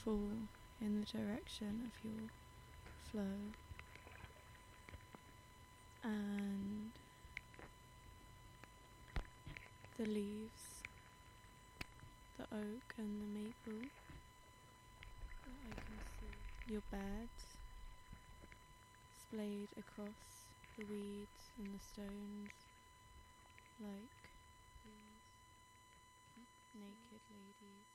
fall in the direction of your flow, and the leaves, the oak and the maple that I can see, your beds splayed across the weeds and the stones like these naked ladies.